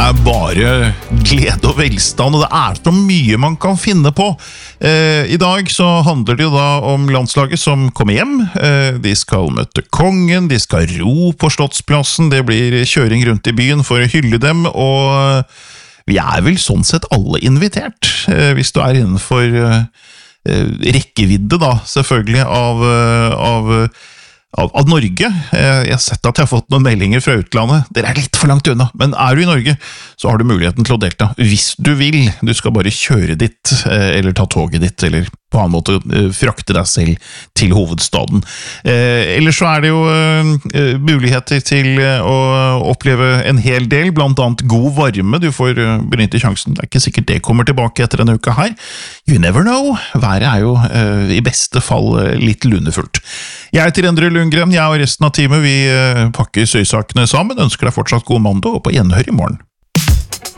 bare glede og velstand, og det så mye man kan finne på. I dag så handler det jo da om landslaget som kommer hjem. De skal møte kongen, de skal ro på Slottsplassen, det blir kjøring rundt i byen for å hylle dem, og vi vel sånn sett alle invitert, hvis du innenfor rekkevidde da, selvfølgelig, av Norge. Jeg har sett at jeg har fått noen meldinger fra utlandet. Dere litt for langt unna, men du i Norge, så har du muligheten til å delta. Hvis du vil, du skal bare kjøre ditt, eller ta toget ditt, eller på annen måte frakte deg selv til hovedstaden. Ellers så det jo muligheter til å oppleve en hel del, blant annet god varme. Du får benytte sjansen. Det ikke sikkert det kommer tilbake etter denne uka her. You never know. Været jo i beste fall litt lunefullt. Jeg heter Endre Lundgren, jeg og resten av teamet vi pakker søysakene sammen, ønsker deg fortsatt god mandag og på gjenhør i morgen.